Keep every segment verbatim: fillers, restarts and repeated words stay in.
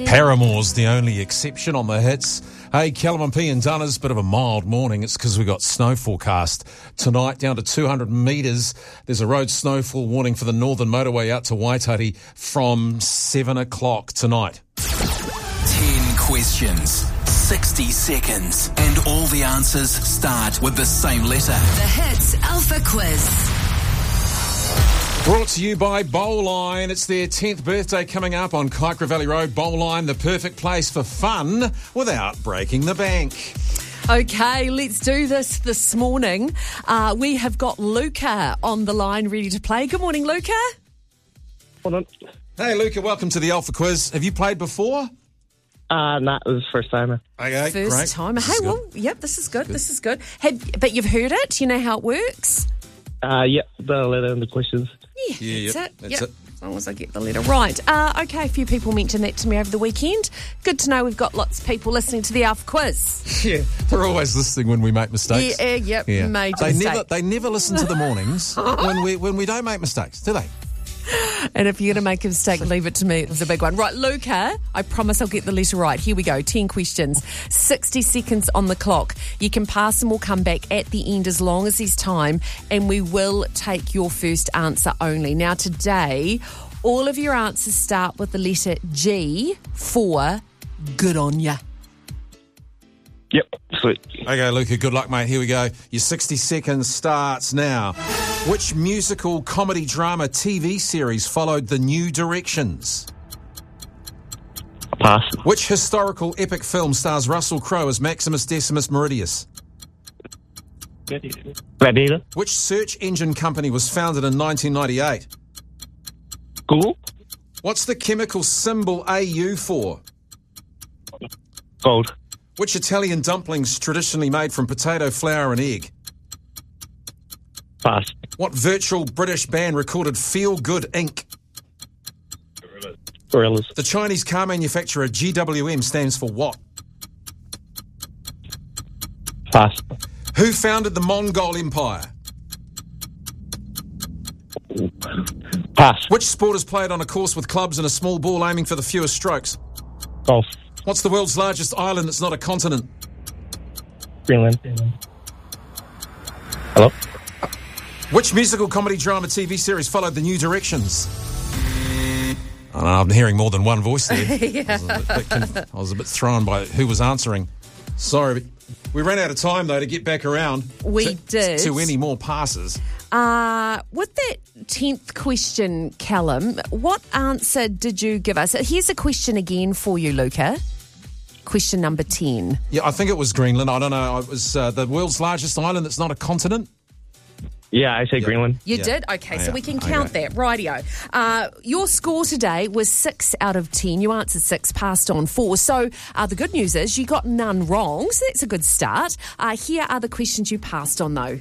Paramore's the only exception on the hits. Hey, Callum P and Dunners, bit of a mild morning. It's because we got snow forecast tonight down to two hundred metres. There's a road snowfall warning for the Northern Motorway out to Waitati from seven o'clock tonight. Ten questions, sixty seconds, and all the answers start with the same letter. The Hits Alpha Quiz. Brought to you by Bowline. It's their tenth birthday coming up on Kaikoura Valley Road. Bowline, the perfect place for fun without breaking the bank. Okay, let's do this this morning. Uh, we have got Luca on the line ready to play. Good morning, Luca. Hold on. Hey, Luca, welcome to the Alpha Quiz. Have you played before? Uh, nah, it was the first time. Okay, First great. time. This Hey, is good. well, yep, this is good. This is good. Have, but you've heard it? You know how it works? Uh, yep, the letter and the questions. Yeah, Yeah, that's yep, it. that's Yep. it. As long as I get the letter right. Uh, okay, a few people mentioned that to me over the weekend. Good to know we've got lots of people listening to the Alpha Quiz. Yeah, they're always listening when we make mistakes. Yeah, uh, yep, major They mistake. never, they never listen to the mornings when we when we don't make mistakes, do they? And if you're going to make a mistake, leave it to me. It's a big one. Right, Luca, I promise I'll get the letter right. Here we go. ten questions, sixty seconds on the clock. You can pass and we'll come back at the end as long as there's time, and we will take your first answer only. Now, today, all of your answers start with the letter G for good on ya. Yep, sweet. Okay, Luca, good luck, mate. Here we go. Your sixty seconds starts now. Which musical comedy drama T V series followed The New Directions? Pass. Which historical epic film stars Russell Crowe as Maximus Decimus Meridius? Gladiator. Which search engine company was founded in nineteen ninety-eight? Google. What's the chemical symbol A U for? Gold. Which Italian dumplings traditionally made from potato flour and egg? Pass. What virtual British band recorded Feel Good Incorporated? Gorillas. The Chinese car manufacturer G W M stands for what? Pass. Who founded the Mongol Empire? Pass. Which sport is played on a course with clubs and a small ball aiming for the fewest strokes? Golf. What's the world's largest island that's not a continent? Greenland. Hello? Which musical comedy drama T V series followed The New Directions? I don't know, I'm hearing more than one voice there. Yeah. I, was a bit, conf- I was a bit thrown by who was answering. Sorry, but we ran out of time, though, to get back around We to, did. to any more passes. Uh, with that tenth question, Callum, what answer did you give us? Here's a question again for you, Luca. Question number ten. Yeah, I think it was Greenland. I don't know. It was uh, the world's largest island that's not a continent. Yeah, I say Greenland. You Yeah. did? Okay, Oh, so yeah. we can count Okay. that. Rightio. Uh, your score today was six out of ten. You answered six, passed on four. So uh, the good news is you got none wrong, so that's a good start. Uh, here are the questions you passed on, though.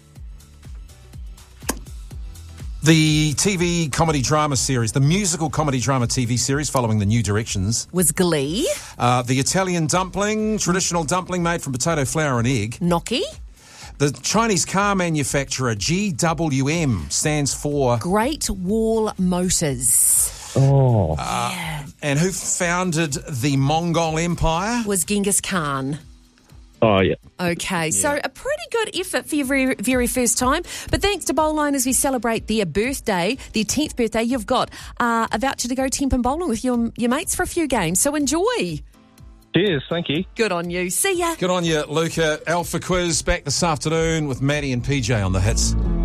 The T V comedy drama series, the musical comedy drama T V series following The New Directions. Was Glee, Uh, the Italian dumpling, traditional dumpling made from potato flour and egg. Gnocchi, The Chinese car manufacturer G W M stands for... Great Wall Motors. Oh. And who founded the Mongol Empire? Was Genghis Khan. Oh, yeah. Okay, so a pretty good effort for your very, very first time. But thanks to Bowline, as we celebrate their birthday, their tenth birthday, you've got uh, a voucher to go Tempin Bowling with your, your mates for a few games. So enjoy. Cheers, thank you. Good on you. See ya. Good on you, Luca. Alpha Quiz back this afternoon with Maddie and P J on the hits.